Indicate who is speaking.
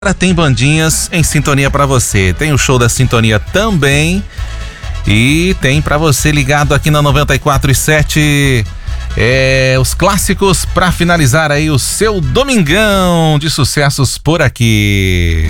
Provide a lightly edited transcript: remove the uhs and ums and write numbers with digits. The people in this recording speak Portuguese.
Speaker 1: Tem bandinhas em sintonia pra você. Tem o show da sintonia também. E tem pra você ligado aqui na 94.7 os clássicos pra finalizar aí o seu domingão de sucessos por aqui.